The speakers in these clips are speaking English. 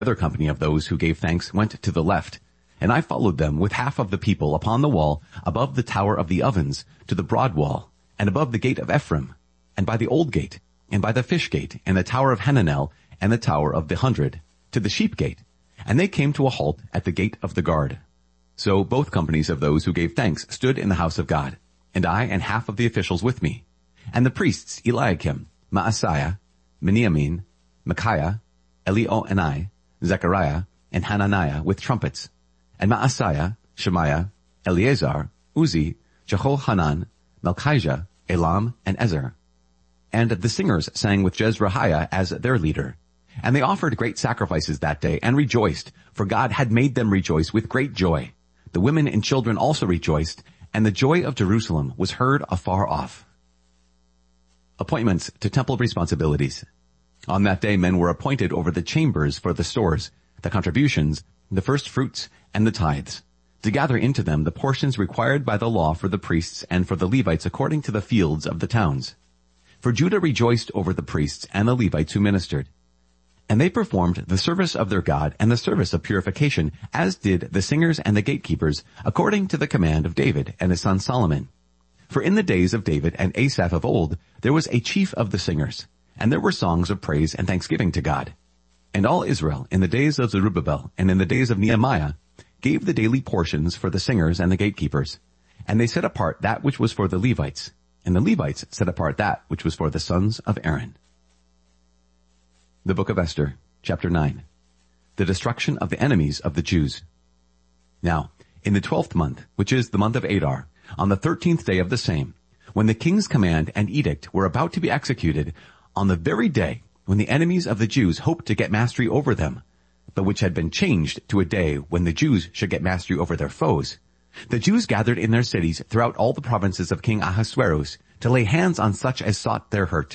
other company of those who gave thanks went to the left, and I followed them with half of the people upon the wall above the tower of the ovens to the broad wall, and above the gate of Ephraim, and by the old gate, and by the fish gate, and the tower of Hananel, and the tower of the 100, to the sheep gate, and they came to a halt at the gate of the guard. So both companies of those who gave thanks stood in the house of God, and I and half of the officials with me, and the priests Eliakim, Maaseiah, Miniamin, Micaiah, Elioenai, Zechariah, and Hananiah with trumpets, and Maaseiah, Shemaiah, Eleazar, Uzi, Jehohanan, Malchijah, Elam, and Ezer. And the singers sang with Jezrahiah as their leader. And they offered great sacrifices that day and rejoiced, for God had made them rejoice with great joy. The women and children also rejoiced, and the joy of Jerusalem was heard afar off. Appointments to temple responsibilities. On that day men were appointed over the chambers for the stores, the contributions, the first fruits, and the tithes, to gather into them the portions required by the law for the priests and for the Levites according to the fields of the towns. For Judah rejoiced over the priests and the Levites who ministered. And they performed the service of their God and the service of purification, as did the singers and the gatekeepers, according to the command of David and his son Solomon. For in the days of David and Asaph of old, there was a chief of the singers, and there were songs of praise and thanksgiving to God. And all Israel, in the days of Zerubbabel and in the days of Nehemiah, gave the daily portions for the singers and the gatekeepers. And they set apart that which was for the Levites, and the Levites set apart that which was for the sons of Aaron. The Book of Esther, chapter 9. The destruction of the enemies of the Jews. Now, in the 12th month, which is the month of Adar, on the 13th day of the same, when the king's command and edict were about to be executed, on the very day when the enemies of the Jews hoped to get mastery over them, but which had been changed to a day when the Jews should get mastery over their foes, the Jews gathered in their cities throughout all the provinces of King Ahasuerus to lay hands on such as sought their hurt.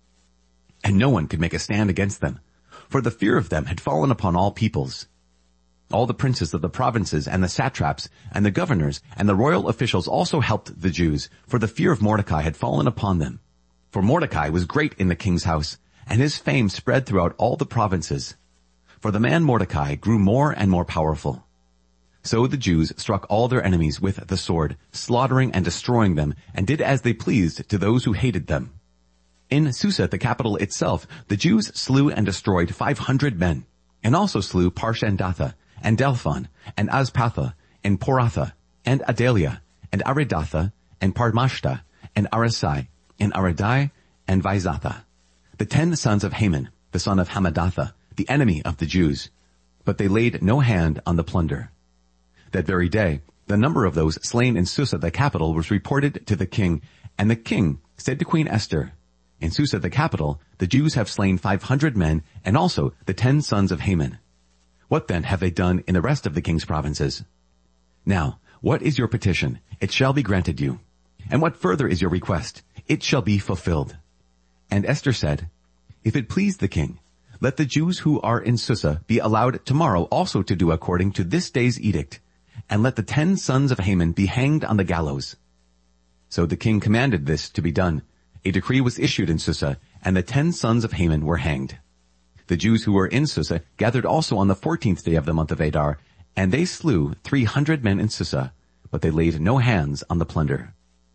And no one could make a stand against them, for the fear of them had fallen upon all peoples. All the princes of the provinces and the satraps and the governors and the royal officials also helped the Jews, for the fear of Mordecai had fallen upon them. For Mordecai was great in the king's house, and his fame spread throughout all the provinces. For the man Mordecai grew more and more powerful. So the Jews struck all their enemies with the sword, slaughtering and destroying them, and did as they pleased to those who hated them. In Susa, the capital itself, the Jews slew and destroyed 500 men, and also slew Parshandatha, and Delphon, and Azpatha, and Poratha, and Adalia, and Aridatha, and Parmashta, and Arisai, and Aridai, and Vaizatha, the 10 sons of Haman, the son of Hamadatha, the enemy of the Jews. But they laid no hand on the plunder. That very day, the number of those slain in Susa, the capital, was reported to the king, and the king said to Queen Esther, "In Susa, the capital, the Jews have slain 500 men, and also the 10 sons of Haman. What then have they done in the rest of the king's provinces? Now, what is your petition? It shall be granted you. And what further is your request? It shall be fulfilled." And Esther said, "If it please the king, let the Jews who are in Susa be allowed tomorrow also to do according to this day's edict, and let the 10 sons of Haman be hanged on the gallows." So the king commanded this to be done. A decree was issued in Susa, and the 10 sons of Haman were hanged. The Jews who were in Susa gathered also on the 14th day of the month of Adar, and they slew 300 men in Susa, but they laid no hands on the plunder.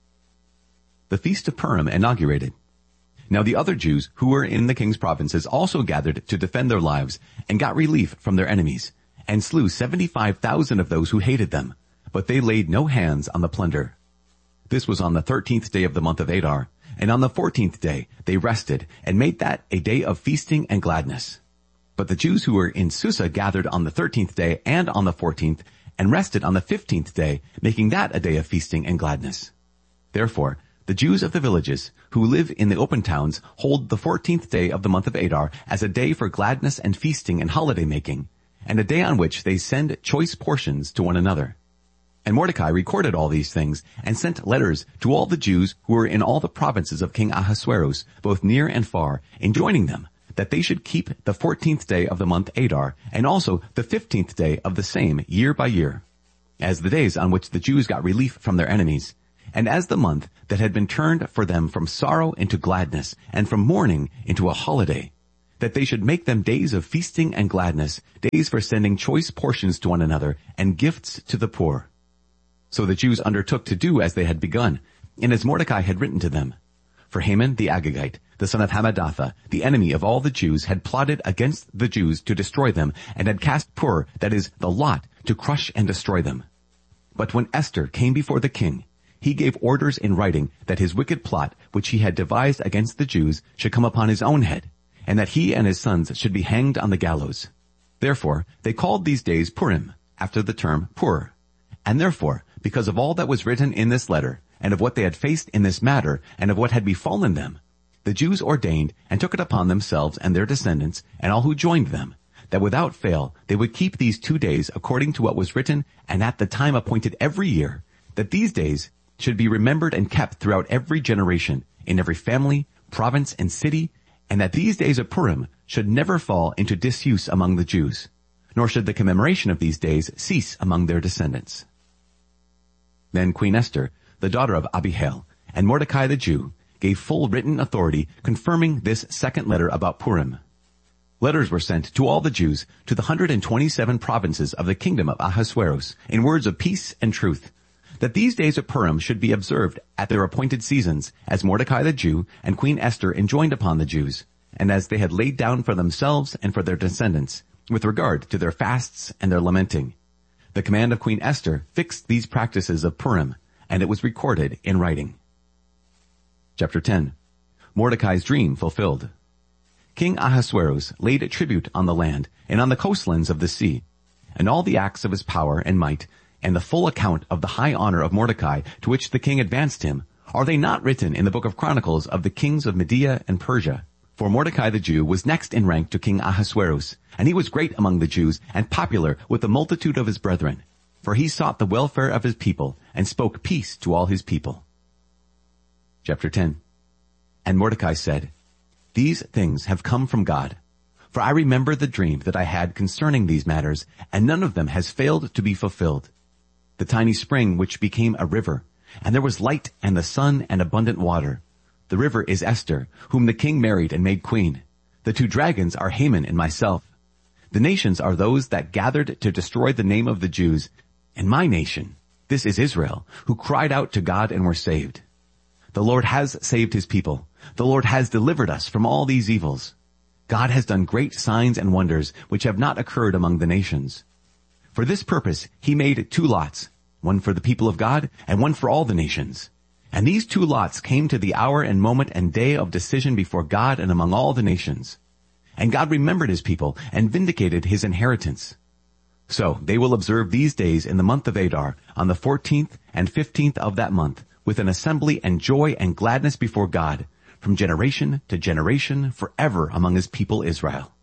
The Feast of Purim inaugurated. Now the other Jews who were in the king's provinces also gathered to defend their lives, and got relief from their enemies, and slew 75,000 of those who hated them, but they laid no hands on the plunder. This was on the 13th day of the month of Adar, and on the 14th day they rested, and made that a day of feasting and gladness. But the Jews who were in Susa gathered on the 13th day and on the 14th, and rested on the 15th day, making that a day of feasting and gladness. Therefore, the Jews of the villages, who live in the open towns, hold the 14th day of the month of Adar as a day for gladness and feasting and holiday making, and a day on which they send choice portions to one another. And Mordecai recorded all these things, and sent letters to all the Jews who were in all the provinces of King Ahasuerus, both near and far, enjoining them that they should keep the 14th day of the month Adar, and also the 15th day of the same year by year, as the days on which the Jews got relief from their enemies, and as the month that had been turned for them from sorrow into gladness, and from mourning into a holiday, that they should make them days of feasting and gladness, days for sending choice portions to one another and gifts to the poor. So the Jews undertook to do as they had begun, and as Mordecai had written to them. For Haman the Agagite, the son of Hammedatha, the enemy of all the Jews, had plotted against the Jews to destroy them, and had cast Pur, that is, the lot, to crush and destroy them. But when Esther came before the king, he gave orders in writing that his wicked plot, which he had devised against the Jews, should come upon his own head, and that he and his sons should be hanged on the gallows. Therefore they called these days Purim, after the term Pur. And therefore, because of all that was written in this letter, and of what they had faced in this matter, and of what had befallen them, the Jews ordained and took it upon themselves and their descendants, and all who joined them, that without fail they would keep these 2 days according to what was written, and at the time appointed every year, that these days should be remembered and kept throughout every generation, in every family, province, and city, and that these days of Purim should never fall into disuse among the Jews, nor should the commemoration of these days cease among their descendants. Then Queen Esther, the daughter of Abihail, and Mordecai the Jew, gave full written authority confirming this second letter about Purim. Letters were sent to all the Jews to the 127 provinces of the kingdom of Ahasuerus in words of peace and truth, that these days of Purim should be observed at their appointed seasons, as Mordecai the Jew and Queen Esther enjoined upon the Jews, and as they had laid down for themselves and for their descendants, with regard to their fasts and their lamenting. The command of Queen Esther fixed these practices of Purim, and it was recorded in writing. Chapter 10. Mordecai's dream fulfilled. King Ahasuerus laid tribute on the land and on the coastlands of the sea, and all the acts of his power and might, and the full account of the high honor of Mordecai to which the king advanced him, are they not written in the book of Chronicles of the kings of Media and Persia? For Mordecai the Jew was next in rank to King Ahasuerus, and he was great among the Jews and popular with the multitude of his brethren, for he sought the welfare of his people and spoke peace to all his people. Chapter 10. And Mordecai said, These things have come from God, for I remember the dream that I had concerning these matters, and none of them has failed to be fulfilled. The tiny spring which became a river, and there was light and the sun and abundant water. The river is Esther, whom the king married and made queen. The 2 dragons are Haman and myself. The nations are those that gathered to destroy the name of the Jews, and my nation, this is Israel, who cried out to God and were saved. The Lord has saved his people. The Lord has delivered us from all these evils. God has done great signs and wonders which have not occurred among the nations. For this purpose he made 2 lots, one for the people of God and one for all the nations. And these 2 lots came to the hour and moment and day of decision before God and among all the nations. And God remembered his people and vindicated his inheritance. So they will observe these days in the month of Adar, on the 14th and 15th of that month, with an assembly and joy and gladness before God, from generation to generation, forever among his people Israel.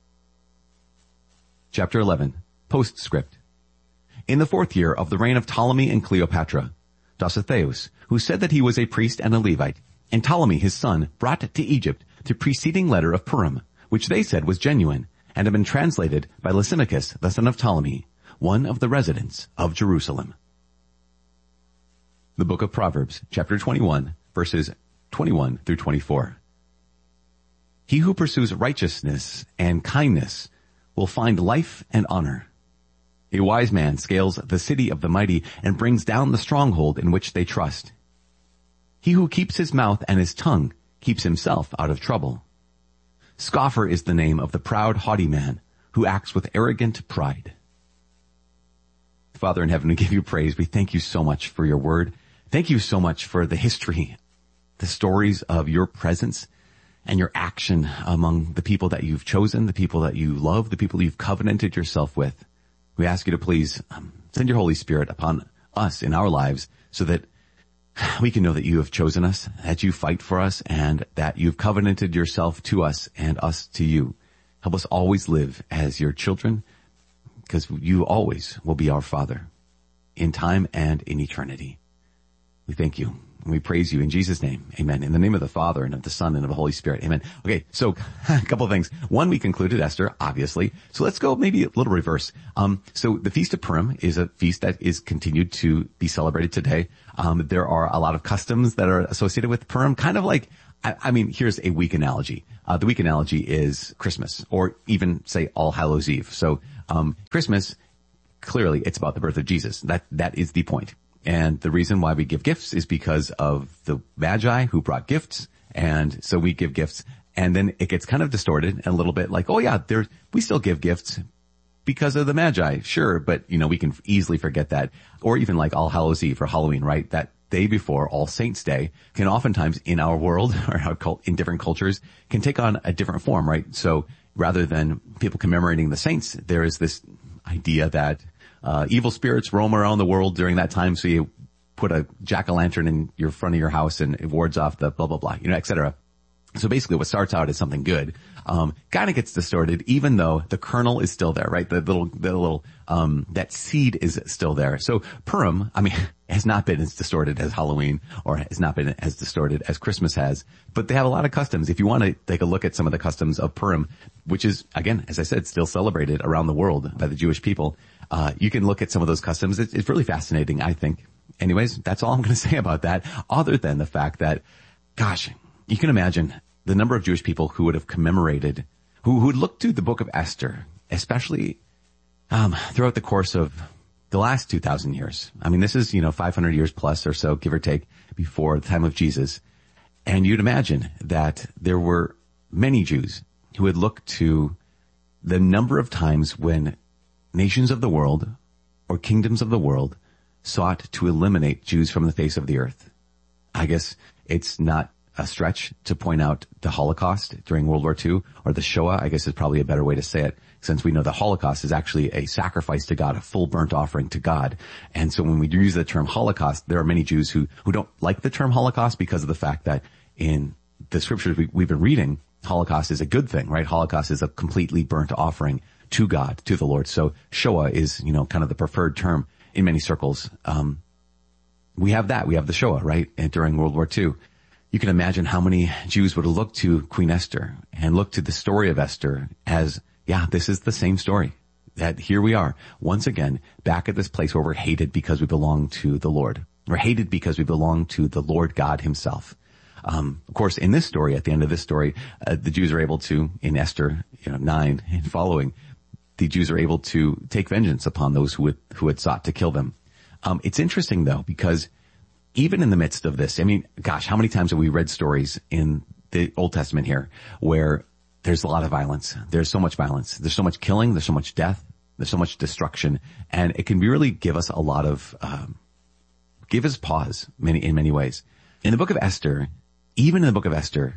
Chapter 11. Postscript. In the 4th year of the reign of Ptolemy and Cleopatra, Dositheus, who said that he was a priest and a Levite, and Ptolemy his son, brought to Egypt the preceding letter of Purim, which they said was genuine, and had been translated by Lysimachus the son of Ptolemy, one of the residents of Jerusalem. The Book of Proverbs, chapter 21, verses 21 through 24. He who pursues righteousness and kindness will find life and honor. A wise man scales the city of the mighty and brings down the stronghold in which they trust. He who keeps his mouth and his tongue keeps himself out of trouble. Scoffer is the name of the proud, haughty man who acts with arrogant pride. Father in heaven, we give you praise. We thank you so much for your word. Thank you so much for the history, the stories of your presence and your action among the people that you've chosen, the people that you love, the people you've covenanted yourself with. We ask you to please send your Holy Spirit upon us in our lives so that we can know that you have chosen us, that you fight for us, and that you've covenanted yourself to us and us to you. Help us always live as your children, because you always will be our Father in time and in eternity. We thank you. And we praise you in Jesus' name. Amen. In the name of the Father and of the Son and of the Holy Spirit. Amen. Okay, so a couple of things. One, we concluded Esther, obviously. So let's go maybe a little reverse. So the Feast of Purim is a feast that is continued to be celebrated today. There are a lot of customs that are associated with Purim, kind of like I mean, here's a weak analogy. The weak analogy is Christmas, or even say All Hallows Eve. So, Christmas, clearly it's about the birth of Jesus. That is the point. And the reason why we give gifts is because of the Magi who brought gifts. And so we give gifts, and then it gets kind of distorted and a little bit like, oh yeah, we still give gifts because of the Magi. Sure. But we can easily forget that. Or even like All Hallows Eve or Halloween, right? That day before All Saints Day can oftentimes in our world or in different cultures can take on a different form, right? So rather than people commemorating the saints, there is this idea that evil spirits roam around the world during that time. So you put a jack-o'-lantern in your front of your house and it wards off the blah, blah, blah, et cetera. So basically what starts out as something good, kind of gets distorted, even though the kernel is still there, right? The little, that seed is still there. So Purim, has not been as distorted as Halloween, or has not been as distorted as Christmas has, but they have a lot of customs. If you want to take a look at some of the customs of Purim, which is, again, as I said, still celebrated around the world by the Jewish people, you can look at some of those customs. It's really fascinating, I think. Anyways, that's all I'm going to say about that, other than the fact that, gosh, you can imagine the number of Jewish people who would have commemorated, who would look to the book of Esther, especially throughout the course of the last 2,000 years. This is, 500 years plus or so, give or take, before the time of Jesus. And you'd imagine that there were many Jews who would look to the number of times when nations of the world or kingdoms of the world sought to eliminate Jews from the face of the earth. I guess it's not a stretch to point out the Holocaust during World War II, or the Shoah, I guess is probably a better way to say it, since we know the Holocaust is actually a sacrifice to God, a full burnt offering to God. And so when we use the term Holocaust, there are many Jews who don't like the term Holocaust because of the fact that in the scriptures we've been reading, Holocaust is a good thing, right? Holocaust is a completely burnt offering to God, to the Lord. So Shoah is, kind of the preferred term in many circles. We have that. We have the Shoah, right? And during World War II. You can imagine how many Jews would look to Queen Esther and look to the story of Esther as, yeah, this is the same story. That here we are, once again, back at this place where we're hated because we belong to the Lord. We're hated because we belong to the Lord God himself. Of course, in this story, at the end of this story, the Jews are able to, in Esther 9 and following, the Jews are able to take vengeance upon those who had sought to kill them. It's interesting though, because even in the midst of this, how many times have we read stories in the Old Testament here where there's a lot of violence. There's so much violence. There's so much killing. There's so much death. There's so much destruction. And it can really give us a lot of, give us pause in many ways. In the book of Esther, even in the book of Esther,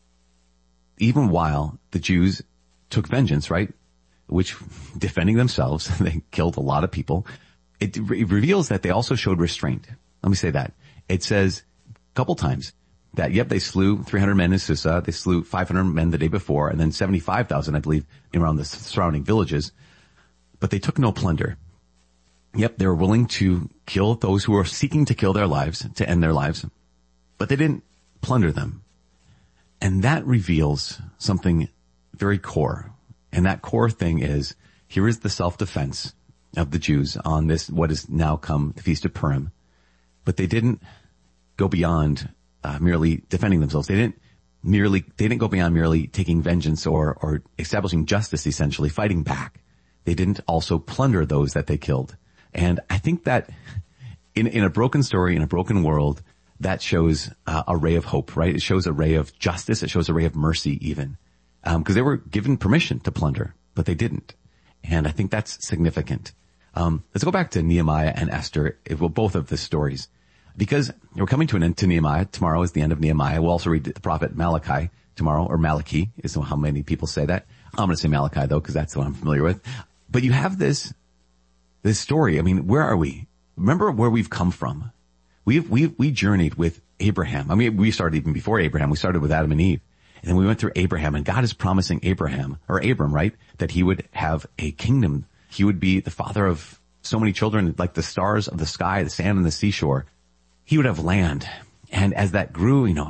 even while the Jews took vengeance, right, which defending themselves, they killed a lot of people, it reveals that they also showed restraint. Let me say that. It says a couple times that, yep, they slew 300 men in Susa. They slew 500 men the day before, and then 75,000, I believe, around the surrounding villages. But they took no plunder. Yep, they were willing to kill those who were seeking to kill their lives, to end their lives. But they didn't plunder them. And that reveals something very core. And that core thing is, here is the self-defense of the Jews on this, what has now come the Feast of Purim. But they didn't go beyond merely defending themselves. They didn't go beyond merely taking vengeance or establishing justice, essentially, fighting back. They didn't also plunder those that they killed. And I think that in a broken story, in a broken world, that shows a ray of hope, right? It shows a ray of justice. It shows a ray of mercy even. Because they were given permission to plunder, but they didn't. And I think that's significant. Let's go back to Nehemiah and Esther, both of the stories, because we're coming to an end to Nehemiah. Tomorrow is the end of Nehemiah. We'll also read the prophet Malachi tomorrow, or Malachi is how many people say that. I'm going to say Malachi though, because that's what I'm familiar with. But you have this story. Where are we? Remember where we've come from. We journeyed with Abraham. We started even before Abraham. We started with Adam and Eve. And then we went through Abraham, and God is promising Abram, right? That he would have a kingdom. He would be the father of so many children, like the stars of the sky, the sand on the seashore. He would have land. And as that grew,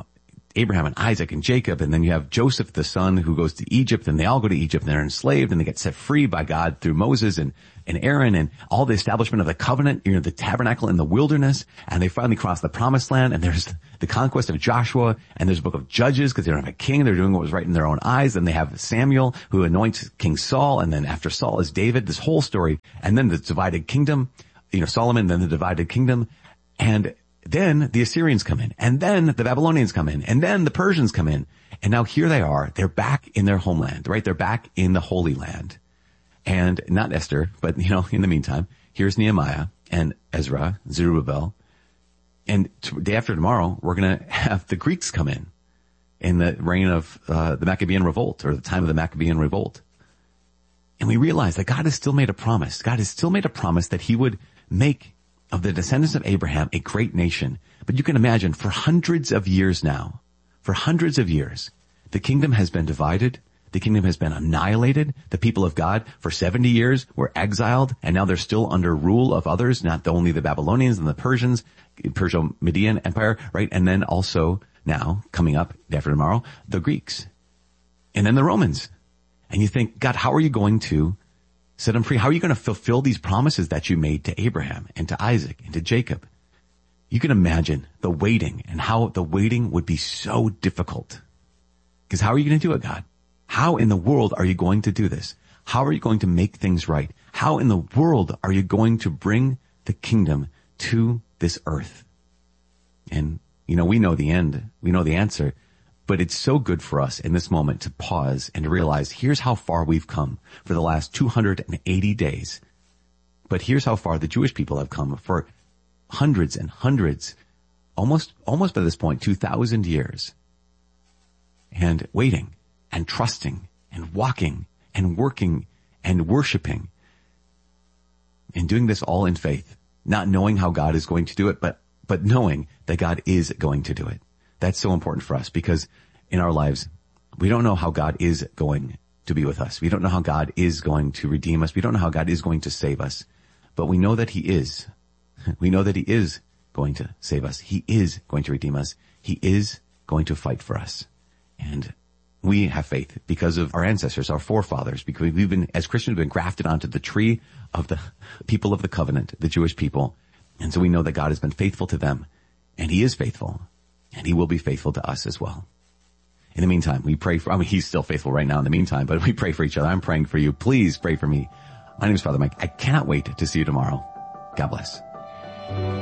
Abraham and Isaac and Jacob, and then you have Joseph, the son, who goes to Egypt, and they all go to Egypt, and they're enslaved, and they get set free by God through Moses and Aaron, and all the establishment of the covenant, the tabernacle in the wilderness, and they finally cross the promised land, and there's the conquest of Joshua, and there's a book of Judges, because they don't have a king, they're doing what was right in their own eyes, and they have Samuel, who anoints King Saul, and then after Saul is David, this whole story, and then the divided kingdom, Solomon, then the divided kingdom, and then the Assyrians come in, and then the Babylonians come in, and then the Persians come in. And now here they are. They're back in their homeland, right? They're back in the Holy Land. And not Esther, but, in the meantime, here's Nehemiah and Ezra, Zerubbabel. And day after tomorrow, we're going to have the Greeks come in the reign of the Maccabean revolt, or the time of the Maccabean revolt. And we realize that God has still made a promise. God has still made a promise that he would make of the descendants of Abraham a great nation. But you can imagine, for hundreds of years now, the kingdom has been divided. The kingdom has been annihilated. The people of God for 70 years were exiled, and now they're still under rule of others, not only the Babylonians and the Persians, Persia-Median Empire, right? And then also now, coming up after tomorrow, the Greeks. And then the Romans. And you think, God, how are you going to set them free? How are you going to fulfill these promises that you made to Abraham and to Isaac and to Jacob? You can imagine the waiting, and how the waiting would be so difficult. Because how are you going to do it, God? How in the world are you going to do this? How are you going to make things right? How in the world are you going to bring the kingdom to this earth? And, we know the end. We know the answer. But it's so good for us in this moment to pause and to realize, here's how far we've come for the last 280 days. But here's how far the Jewish people have come for hundreds and hundreds, almost by this point, 2,000 years. And waiting and trusting and walking and working and worshiping and doing this all in faith, not knowing how God is going to do it, but knowing that God is going to do it. That's so important for us, because in our lives, we don't know how God is going to be with us. We don't know how God is going to redeem us. We don't know how God is going to save us. But we know that he is. We know that he is going to save us. He is going to redeem us. He is going to fight for us. And we have faith because of our ancestors, our forefathers, because we've been, as Christians, been grafted onto the tree of the people of the covenant, the Jewish people. And so we know that God has been faithful to them, and he is faithful. And he will be faithful to us as well. In the meantime, we pray for, he's still faithful right now in the meantime, but we pray for each other. I'm praying for you. Please pray for me. My name is Father Mike. I cannot wait to see you tomorrow. God bless.